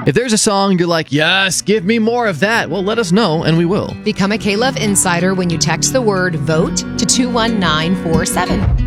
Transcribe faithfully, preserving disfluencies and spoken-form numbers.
If there's a song you're like, yes, give me more of that, well, let us know, and we will. Become a K-Love Insider when you text the word VOTE to two one nine four seven.